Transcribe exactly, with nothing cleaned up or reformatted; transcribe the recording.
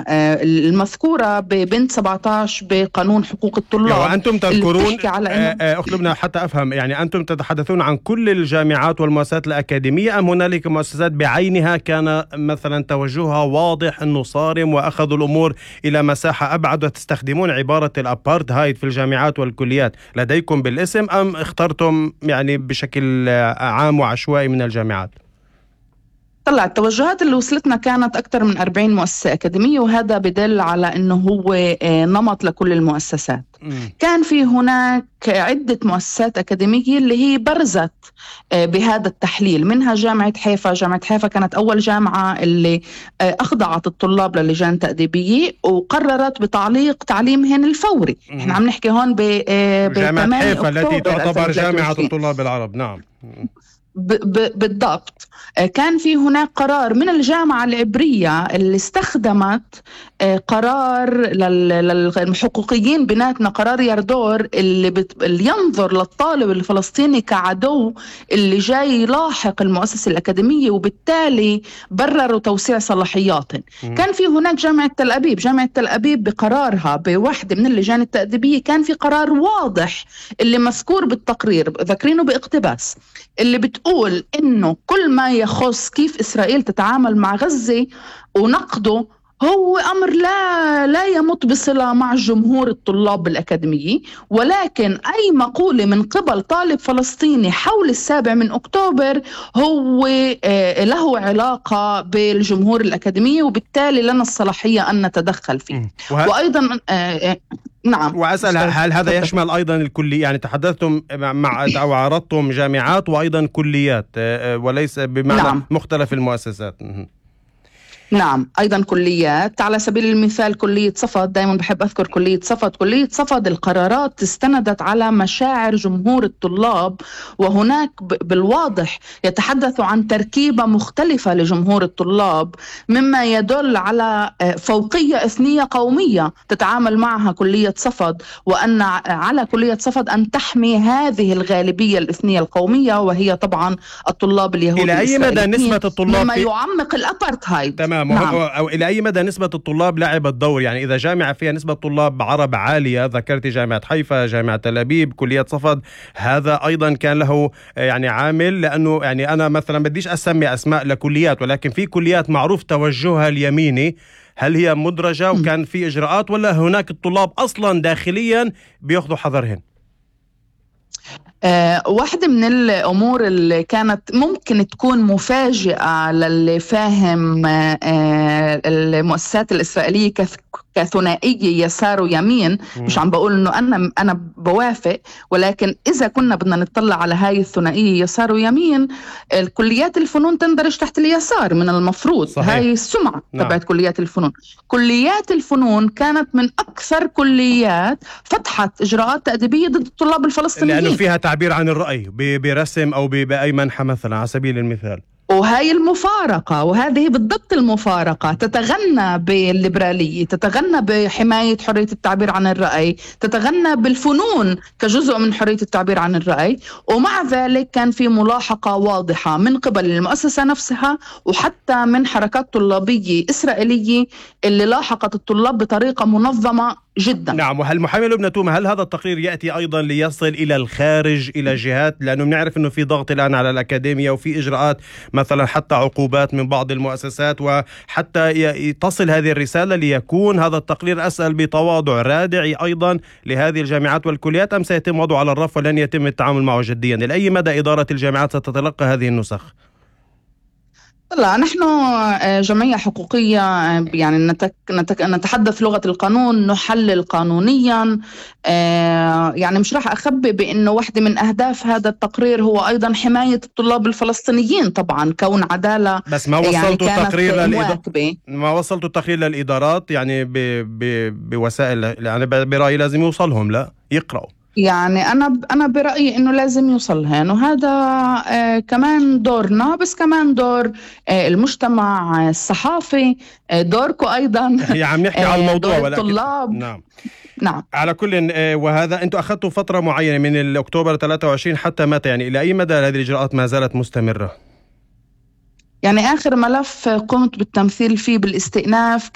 المذكورة ببند سبعة عشر بقانون حقوق الطلاب. وأنتم تذكرون أخت لبنى حتى أفهم، يعني أنتم تتحدثون عن كل الجامعات والمؤسسات الأكاديمية أم هنالك مؤسسات بعينها كان مثلا توجهها واضح أنه صارم وأخذوا الأمور إلى مساحة أبعد وتستخدمون عبارة الأبارتهايد في الجامعات والكليات لديكم بالاسم، أم اخترتم يعني بشكل عام وعشوائي من الجامعات؟ طلع التوجهات اللي وصلتنا كانت أكثر من أربعين مؤسسة أكاديمية، وهذا بدل على أنه هو نمط لكل المؤسسات. م. كان في هناك عدة مؤسسات أكاديمية اللي هي برزت بهذا التحليل، منها جامعة حيفا. جامعة حيفا كانت أول جامعة اللي أخضعت الطلاب للجان تأديبية وقررت بتعليق تعليمهن الفوري. م. احنا عم نحكي هون بجامعة حيفا التي تعتبر جامعة الطلاب العرب. نعم بالضبط. كان في هناك قرار من الجامعة العبرية اللي استخدمت قرار للحقوقيين بيناتنا، قرار يردور اللي, بت... اللي ينظر للطالب الفلسطيني كعدو اللي جاي يلاحق المؤسسة الأكاديمية، وبالتالي برروا توسيع صلاحياتهم. كان في هناك جامعة تل أبيب. جامعة تل أبيب بقرارها بواحدة من اللجان التأديبية كان في قرار واضح اللي مذكور بالتقرير، ذكرينه باقتباس، اللي بتقول إنه كل ما يخص كيف إسرائيل تتعامل مع غزة ونقده هو أمر لا لا يمت بصلة مع جمهور الطلاب الأكاديمية، ولكن أي مقولة من قبل طالب فلسطيني حول السابع من أكتوبر هو له علاقة بالجمهور الأكاديمية، وبالتالي لنا الصلاحية أن نتدخل فيه. وه... وأيضا نعم. وأسأل هل هذا يشمل أيضا الكلية؟ يعني تحدثتم مع أو عرضتم جامعات وأيضا كليات وليس بمعنى نعم. مختلف المؤسسات. نعم أيضا كليات. على سبيل المثال كلية صفد، دائما بحب أذكر كلية صفد. كلية صفد القرارات استندت على مشاعر جمهور الطلاب، وهناك بالواضح يتحدث عن تركيبة مختلفة لجمهور الطلاب، مما يدل على فوقية إثنية قومية تتعامل معها كلية صفد، وأن على كلية صفد أن تحمي هذه الغالبية الإثنية القومية، وهي طبعا الطلاب اليهود. إلى أي مدى نسبة الطلاب مما يعمق الأبارتهايد؟ تمام. نعم. أو إلى أي مدى نسبة الطلاب لعبت دور؟ يعني إذا جامعة فيها نسبة طلاب عرب عالية، ذكرت جامعة حيفا، جامعة تل أبيب، كلية صفد، هذا أيضا كان له يعني عامل، لأنه يعني أنا مثلا بديش أسمي أسماء لكليات، ولكن في كليات معروف توجهها اليميني، هل هي مدرجة وكان في إجراءات، ولا هناك الطلاب أصلا داخليا بيأخذوا حذرهن؟ أه واحدة من الأمور اللي كانت ممكن تكون مفاجئة للي فاهم أه المؤسسات الإسرائيلية كثنائية يسار ويمين، مش عم بقول إنه أنا أنا بوافق، ولكن إذا كنا بدنا نطلع على هاي الثنائية يسار ويمين، الكليات الفنون تندرج تحت اليسار من المفروض. صحيح. هاي السمعة نعم. تبعت كليات الفنون. كليات الفنون كانت من أكثر كليات فتحت إجراءات تأديبية ضد الطلاب الفلسطينيين، لأنه فيها تعبير عن الرأي برسم أو بأي منحة مثلا على سبيل المثال. وهي المفارقة، وهذه بالضبط المفارقة، تتغنى بالليبرالية، تتغنى بحماية حرية التعبير عن الرأي، تتغنى بالفنون كجزء من حرية التعبير عن الرأي، ومع ذلك كان في ملاحقة واضحة من قبل المؤسسة نفسها وحتى من حركات طلابية إسرائيلية اللي لاحقت الطلاب بطريقة منظمة جدا. نعم. وهل محامي لبنى توما، هل هذا التقرير يأتي أيضا ليصل إلى الخارج إلى جهات، لأنه بنعرف أنه في ضغط الآن على الأكاديمية وفي إجراءات مثلا حتى عقوبات من بعض المؤسسات، وحتى تصل هذه الرسالة ليكون هذا التقرير، أسأل بتواضع، رادعي أيضا لهذه الجامعات والكليات، أم سيتم وضعه على الرف ولن يتم التعامل معه جديا؟ لأي مدى إدارة الجامعات ستتلقى هذه النسخ؟ لا، نحن جمعية حقوقية يعني نتك نتك نتحدث لغة القانون، نحلل قانونيا. يعني مش راح أخبي بأنه واحدة من أهداف هذا التقرير هو أيضا حماية الطلاب الفلسطينيين، طبعا كون عدالة. بس ما وصلتوا يعني التقرير للإدارات، ما وصلتوا التقرير للإدارات يعني ب... ب... بوسائل، يعني برأيي لازم يوصلهم، لا يقرأوا. يعني أنا أنا برأيي إنه لازم يوصلهن، وهذا آه كمان دورنا، بس كمان دور آه المجتمع الصحافي، آه دوركم أيضا. هي عم نحكي آه على الموضوع، ولكن الطلاب. نعم نعم. على كل آه وهذا أنتم أخذتوا فترة معينة من أكتوبر ثلاثة وعشرين حتى متى؟ يعني إلى أي مدى هذه الإجراءات ما زالت مستمرة؟ يعني آخر ملف قمت بالتمثيل فيه بالاستئناف